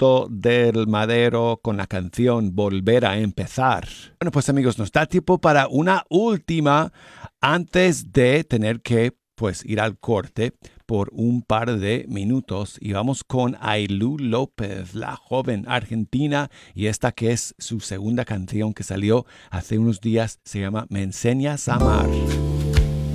Fruto del Madero con la canción Volver a Empezar. Bueno, pues amigos, nos da tiempo para una última antes de tener que ir al corte por un par de minutos y vamos con Ailú López, la joven argentina, y esta que es su segunda canción que salió hace unos días se llama Me enseñas a amar.